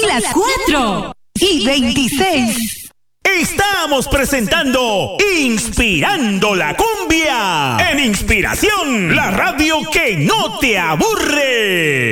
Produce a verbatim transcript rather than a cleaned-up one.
las cuatro y veintiséis. Estamos presentando Inspirando la Cumbia. En Inspiración, la radio que no te aburre.